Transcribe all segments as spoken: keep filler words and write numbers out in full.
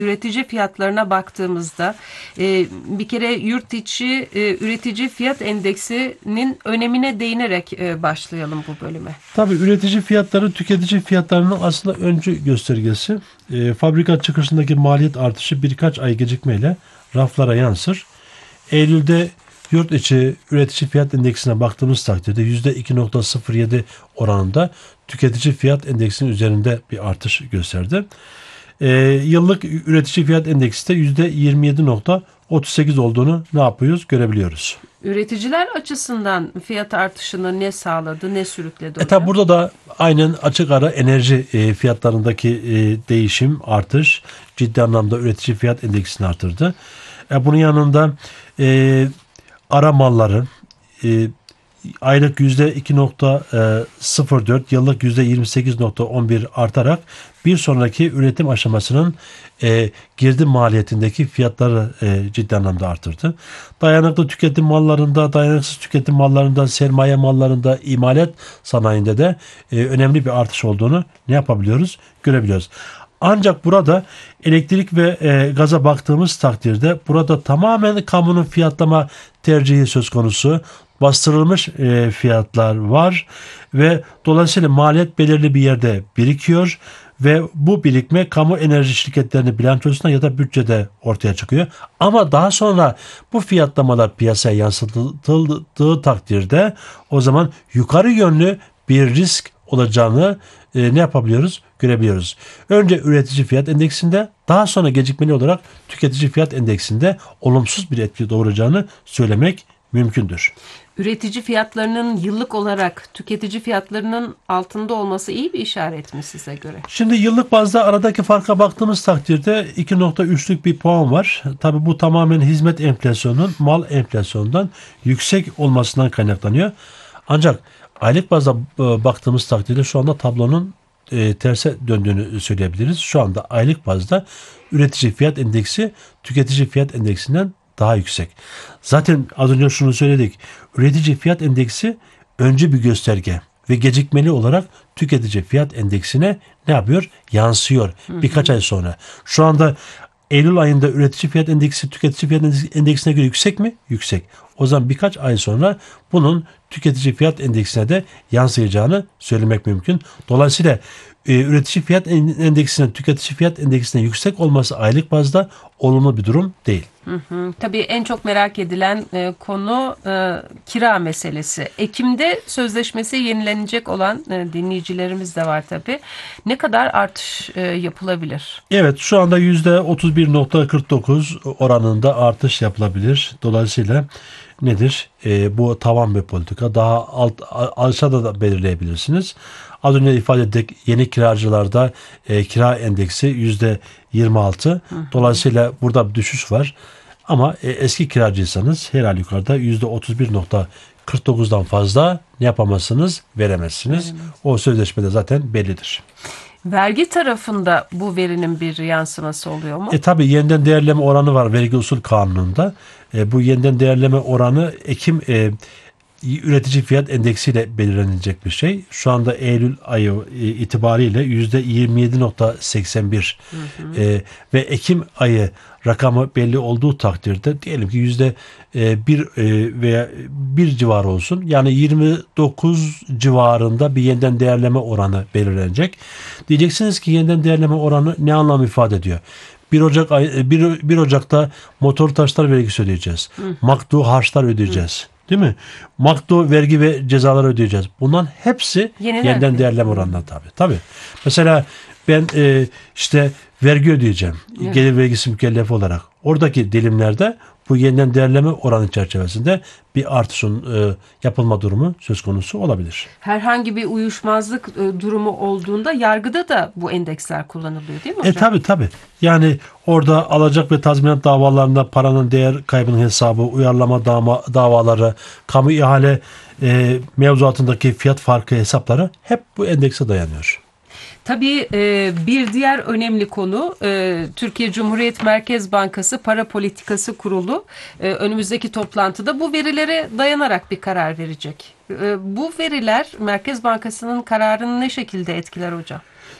üretici fiyatlarına baktığımızda e, bir kere yurt içi e, üretici fiyat endeksinin önemine değinerek e, başlayalım bu bölüme. Tabii üretici fiyatları tüketici fiyatlarının aslında öncü göstergesi. E, fabrika çıkışındaki maliyet artışı birkaç ay gecikmeyle raflara yansır. Eylül'de yurt içi üretici fiyat endeksine baktığımız takdirde yüzde iki virgül sıfır yedi oranında tüketici fiyat endeksinin üzerinde bir artış gösterdi. Ee, yıllık üretici fiyat endeksi de yüzde yirmi yedi virgül otuz sekiz olduğunu ne yapıyoruz görebiliyoruz. Üreticiler açısından fiyat artışını ne sağladı, ne sürükledi hocam? E tabi burada da aynen açık ara enerji e, fiyatlarındaki e, değişim, artış ciddi anlamda üretici fiyat endeksini artırdı. E, bunun yanında e, ara malları e, aylık yüzde iki virgül sıfır dört, yıllık yüzde yirmi sekiz virgül on bir artarak bir sonraki üretim aşamasının e, girdi maliyetindeki fiyatları e, ciddi anlamda artırdı. Dayanıklı tüketim mallarında, dayanıksız tüketim mallarında, sermaye mallarında, imalat sanayinde de e, önemli bir artış olduğunu ne yapabiliyoruz? Görebiliyoruz. Ancak burada elektrik ve e, gaza baktığımız takdirde burada tamamen kamunun fiyatlama tercihi söz konusu. Bastırılmış e, fiyatlar var ve dolayısıyla maliyet belirli bir yerde birikiyor ve bu birikme kamu enerji şirketlerinin bilançosunda ya da bütçede ortaya çıkıyor. Ama daha sonra bu fiyatlamalar piyasaya yansıtıldığı takdirde o zaman yukarı yönlü bir risk olacağını e, ne yapabiliyoruz? Görebiliyoruz. Önce üretici fiyat endeksinde, daha sonra gecikmeli olarak tüketici fiyat endeksinde olumsuz bir etki doğuracağını söylemek mümkündür. Üretici fiyatlarının yıllık olarak tüketici fiyatlarının altında olması iyi bir işaret mi size göre? Şimdi yıllık bazda aradaki farka baktığımız takdirde iki virgül üçlük bir puan var. Tabii bu tamamen hizmet enflasyonunun mal enflasyonundan yüksek olmasından kaynaklanıyor. Ancak aylık bazda baktığımız takdirde şu anda tablonun e, terse döndüğünü söyleyebiliriz. Şu anda aylık bazda üretici fiyat endeksi tüketici fiyat endeksinden daha yüksek. Zaten az önce şunu söyledik. Üretici fiyat endeksi öncü bir gösterge ve gecikmeli olarak tüketici fiyat endeksine ne yapıyor? Yansıyor birkaç ay sonra. Şu anda Eylül ayında üretici fiyat endeksi tüketici fiyat endeksine göre yüksek mi? Yüksek. O zaman birkaç ay sonra bunun tüketici fiyat endeksine de yansıyacağını söylemek mümkün. Dolayısıyla e, üretici fiyat endeksinin tüketici fiyat endeksine yüksek olması aylık bazda olumlu bir durum değil. Hı hı. Tabii en çok merak edilen e, konu e, kira meselesi. Ekim'de sözleşmesi yenilenecek olan e, dinleyicilerimiz de var tabii. Ne kadar artış e, yapılabilir? Evet, şu anda yüzde otuz bir virgül kırk dokuz oranında artış yapılabilir. Dolayısıyla nedir? E, bu tavan bir politika. Daha alt aşağıda da belirleyebilirsiniz. Az önce ifade ettik, yeni kiracılarda e, kira endeksi yüzde yirmi altı. Hı hı. Dolayısıyla burada bir düşüş var. Ama e, eski kiracıysanız her halükarda yüzde otuz bir virgül kırk dokuzdan fazla ne yapamazsınız? Veremezsiniz. Evet. O sözleşmede zaten bellidir. Vergi tarafında bu verinin bir yansıması oluyor mu? E tabi yeniden değerleme oranı var vergi usul kanununda. E, bu yeniden değerleme oranı Ekim e, üretici fiyat endeksiyle belirlenecek bir şey. Şu anda Eylül ayı itibariyle yüzde yirmi yedi virgül seksen bir hı hı. E, ve Ekim ayı rakamı belli olduğu takdirde diyelim ki yüzde bir e, veya bir civarı olsun. Yani yirmi dokuz civarında bir yeniden değerleme oranı belirlenecek. Diyeceksiniz ki yeniden değerleme oranı ne anlam ifade ediyor? bir Ocak ay, bir Ocak'ta motor taşlar vergisi ödeyeceğiz. Hı. Maktu harçlar ödeyeceğiz. Hı. Değil mi? Maktu vergi ve cezalar ödeyeceğiz. Bunların hepsi Yeniler yeniden mi? değerleme oranına tabii. Tabii. Mesela ben e, işte vergi ödeyeceğim. Evet. Gelir vergisi mükellefi olarak. Oradaki dilimlerde bu yeniden değerleme oranı çerçevesinde bir artışın e, yapılma durumu söz konusu olabilir. Herhangi bir uyuşmazlık e, durumu olduğunda yargıda da bu endeksler kullanılıyor değil mi hocam? E tabii tabii. Yani orada alacak ve tazminat davalarında paranın değer kaybının hesabı, uyarlama dava, davaları, kamu ihale e, mevzuatındaki fiyat farkı hesapları hep bu endekse dayanıyor. Tabii bir diğer önemli konu Türkiye Cumhuriyet Merkez Bankası Para Politikası Kurulu önümüzdeki toplantıda bu verilere dayanarak bir karar verecek. Bu veriler Merkez Bankası'nın kararını ne şekilde etkiler hocam?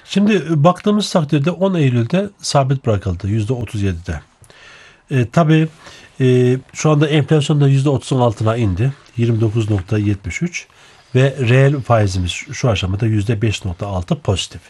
Şimdi baktığımız takdirde on Eylül'de sabit bırakıldı yüzde otuz yedide. E, tabii e, şu anda enflasyon da yüzde otuzun altına indi. yirmi dokuz nokta yetmiş üç ve reel faizimiz şu aşamada yüzde beş nokta altı pozitif.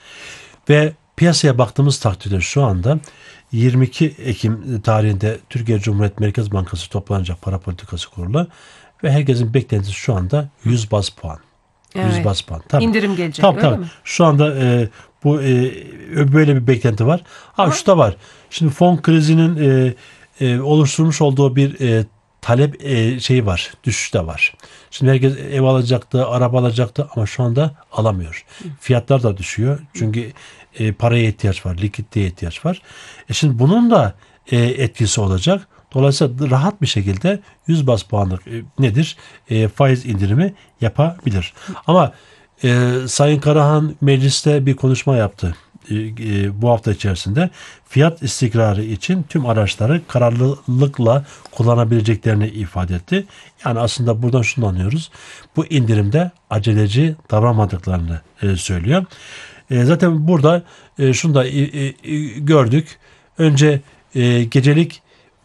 Ve piyasaya baktığımız takdirde şu anda yirmi iki Ekim tarihinde Türkiye Cumhuriyet Merkez Bankası toplanacak para politikası kurulu ve herkesin beklentisi şu anda yüz baz puan. yüz Evet. baz puan. Tabii. İndirim gelecek, Tabii, öyle tabii. mi? Şu anda e, bu e, böyle bir beklenti var. Ha, şu da var. Şimdi fon krizinin e, e, oluşturmuş olduğu bir e, talep e, şeyi var. Düşüş de var. Şimdi herkes ev alacaktı, araba alacaktı ama şu anda alamıyor. Fiyatlar da düşüyor. Çünkü e, paraya ihtiyaç var, likiditeye ihtiyaç var. E şimdi bunun da e, etkisi olacak. Dolayısıyla rahat bir şekilde yüz baz puanlık e, nedir? E, faiz indirimi yapabilir. Ama e, Sayın Karahan mecliste bir konuşma yaptı e, e, bu hafta içerisinde. Fiyat istikrarı için tüm araçları kararlılıkla kullanabileceklerini ifade etti. Yani aslında buradan şunu anlıyoruz. Bu indirimde aceleci davranmadıklarını e, söylüyor. E, zaten burada e, şunu da e, e, gördük. Önce e, gecelik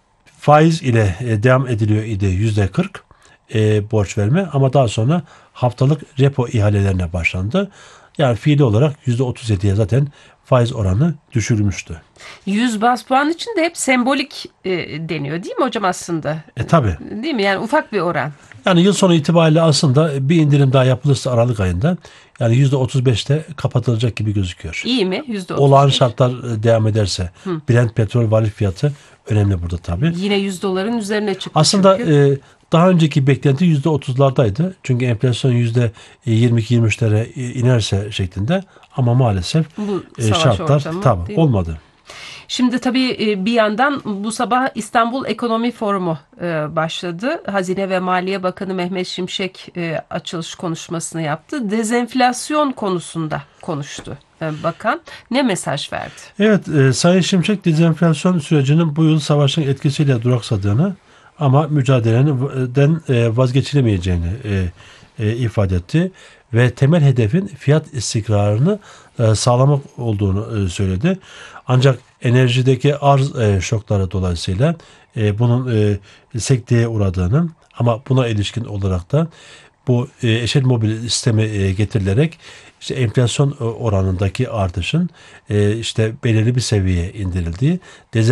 faiz ile e, devam ediliyor idi yüzde kırk e, borç verme ama daha sonra haftalık repo ihalelerine başlandı. Yani fiili olarak yüzde otuz yediye zaten faiz oranı düşürülmüştü. yüz baz puan için de hep sembolik e, deniyor değil mi hocam aslında? E tabi. Değil mi? Yani ufak bir oran. Yani yıl sonu itibariyle aslında bir indirim daha yapılırsa Aralık ayında yani yüzde otuz beşte kapatılacak gibi gözüküyor. İyi mi? yüzde otuz beş. Olağan şartlar e, devam ederse Brent petrol varil fiyatı önemli burada tabii. Yine yüz doların üzerine çıktı Aslında çünkü. e, daha önceki beklenti yüzde otuzlardaydı. Çünkü enflasyon yüzde yirmi iki yirmi üçlere inerse şeklinde ama maalesef Bu e, savaş şartlar ortamı, tabii değil mi? olmadı. Şimdi tabii e, bir yandan bu sabah İstanbul Ekonomi Forumu e, başladı. Hazine ve Maliye Bakanı Mehmet Şimşek e, açılış konuşmasını yaptı. Dezenflasyon konusunda konuştu e, bakan. Ne mesaj verdi? Evet, e, Sayın Şimşek dezenflasyon sürecinin bu yıl savaşın etkisiyle duraksadığını ama mücadeleden e, vazgeçilemeyeceğini e, e, ifade etti ve temel hedefin fiyat istikrarını e, sağlamak olduğunu e, söyledi. Ancak enerjideki arz e, şokları dolayısıyla e, bunun e, sekteye uğradığını ama buna ilişkin olarak da bu e, eşit mobil sistemi e, getirilerek işte enflasyon oranındaki artışın e, işte belirli bir seviyeye indirildiği,